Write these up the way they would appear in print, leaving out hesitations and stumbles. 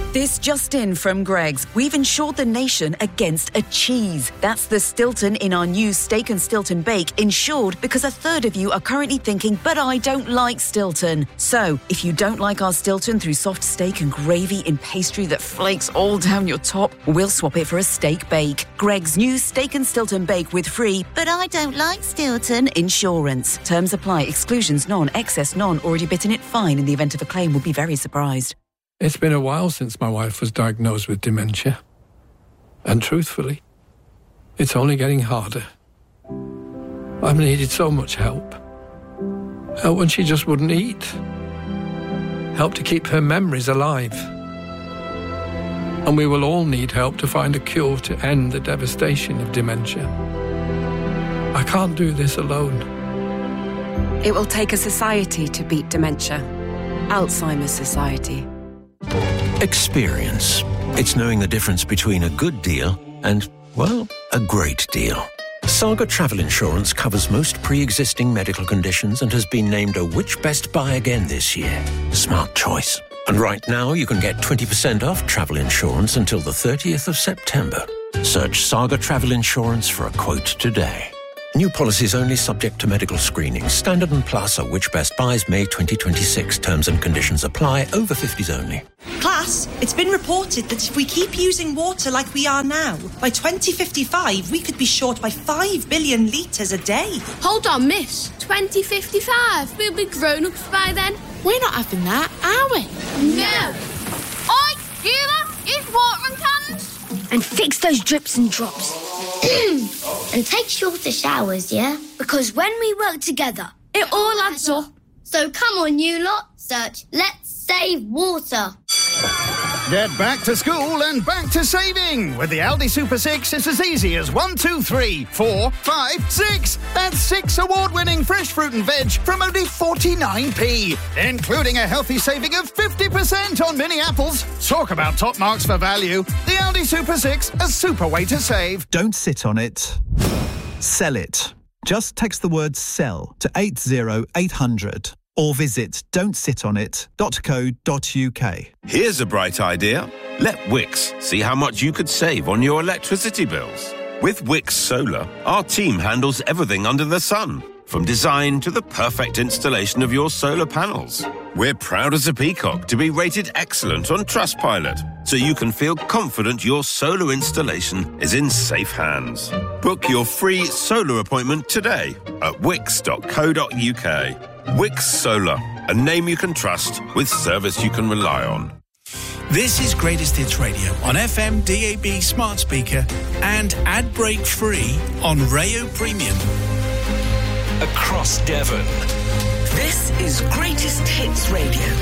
This just in from Greggs. We've insured the nation against a cheese. That's the Stilton in our new Steak and Stilton Bake, insured because a third of you are currently thinking, but I don't like Stilton. So, if you don't like our Stilton through soft steak and gravy in pastry that flakes all down your top, we'll swap it for a steak bake. Greggs' new Steak and Stilton Bake with free, but I don't like Stilton insurance. Terms apply. Exclusions none. Excess none. Already bitten it fine. In the event of a claim, will be very surprised. It's been a while since my wife was diagnosed with dementia. And truthfully, it's only getting harder. I've needed so much help. Help when she just wouldn't eat. Help to keep her memories alive. And we will all need help to find a cure to end the devastation of dementia. I can't do this alone. It will take a society to beat dementia. Alzheimer's Society. Experience. It's knowing the difference between a good deal and, well, a great deal. Saga Travel Insurance covers most pre-existing medical conditions and has been named a Which Best Buy again this year. Smart choice. And right now you can get 20% off travel insurance until the 30th of September. Search Saga Travel Insurance for a quote today. New policies only subject to medical screening. Standard and Plus are Which Best Buys May 2026. Terms and conditions apply. Over 50s only. Class, it's been reported that if we keep using water like we are now, by 2055 we could be short by 5 billion litres a day. Hold on, miss. 2055? We'll be grown-ups by then. We're not having that, are we? No. Oi, Gila, use watering cans. And fix those drips and drops. And take shorter showers, yeah? Because when we work together, it all adds up. So come on, you lot, search Let's Save Water. Get back to school and back to saving. With the Aldi Super 6, it's as easy as 1, 2, 3, 4, 5, 6. That's 6 award-winning fresh fruit and veg from only 49p, including a healthy saving of 50% on mini apples. Talk about top marks for value. The Aldi Super 6, a super way to save. Don't sit on it. Sell it. Just text the word SELL to 80800. Or visit don'tsitonit.co.uk. Here's a bright idea. Let Wix see how much you could save on your electricity bills. With Wix Solar, our team handles everything under the sun, from design to the perfect installation of your solar panels. We're proud as a peacock to be rated excellent on Trustpilot, so you can feel confident your solar installation is in safe hands. Book your free solar appointment today at wix.co.uk. Wix Solar, a name you can trust with service you can rely on. This is Greatest Hits Radio on FM, DAB, smart speaker and ad break free on Rayo Premium. Across Devon. This is Greatest Hits Radio.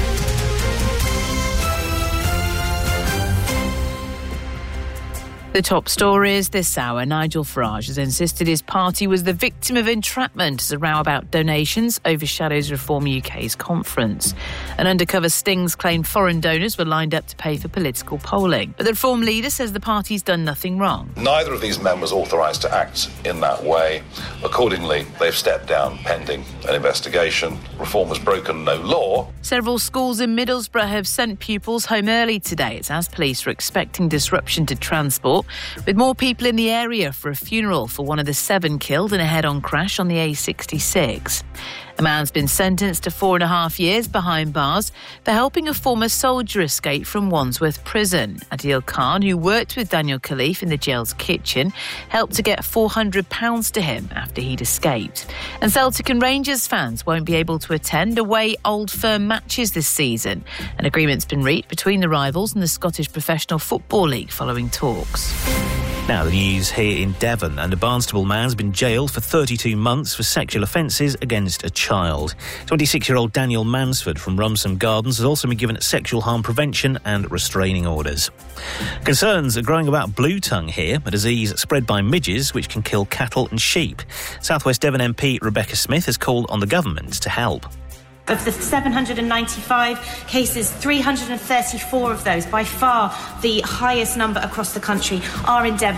The top stories this hour. Nigel Farage has insisted his party was the victim of entrapment as a row about donations overshadows Reform UK's conference. An undercover Stings claimed foreign donors were lined up to pay for political polling. But the Reform leader says the party's done nothing wrong. Neither of these men was authorised to act in that way. Accordingly, they've stepped down pending an investigation. Reform has broken no law. Several schools in Middlesbrough have sent pupils home early today. It's as police are expecting disruption to transport, with more people in the area for a funeral for one of the 7 killed in a head-on crash on the A66. A man's been sentenced to 4.5 years behind bars for helping a former soldier escape from Wandsworth Prison. Adil Khan, who worked with Daniel Khalif in the jail's kitchen, helped to get £400 to him after he'd escaped. And Celtic and Rangers fans won't be able to attend away Old Firm matches this season. An agreement's been reached between the rivals and the Scottish Professional Football League following talks. Now the news here in Devon, and a Barnstable man's been jailed for 32 months for sexual offences against a child. 26-year-old Daniel Mansford from Rumsam Gardens has also been given sexual harm prevention and restraining orders. Concerns are growing about blue tongue here, a disease spread by midges which can kill cattle and sheep. South West Devon MP Rebecca Smith has called on the government to help. Of the 795 cases, 334 of those, by far the highest number across the country, are in Devon.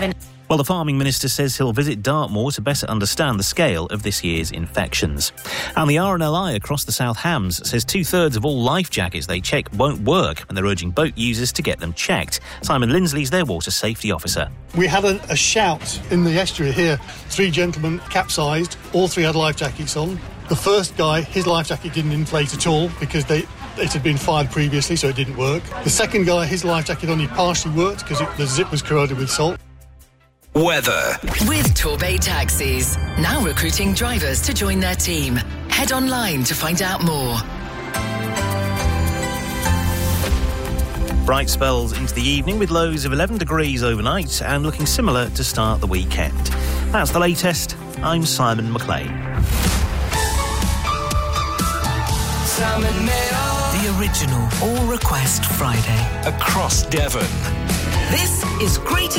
Well, the farming minister says he'll visit Dartmoor to better understand the scale of this year's infections. And the RNLI across the South Hams says 2/3 of all life jackets they check won't work, and they're urging boat users to get them checked. Simon Lindsley's their water safety officer. We had a shout in the estuary here. 3 gentlemen capsized, all 3 had life jackets on. The first guy, his life jacket didn't inflate at all because it had been fired previously, so it didn't work. The second guy, his life jacket only partially worked because the zip was corroded with salt. Weather. With Torbay Taxis. Now recruiting drivers to join their team. Head online to find out more. Bright spells into the evening with lows of 11 degrees overnight and looking similar to start the weekend. That's the latest. I'm Simon McLean. The original All Request Friday. Across Devon. This is Greatest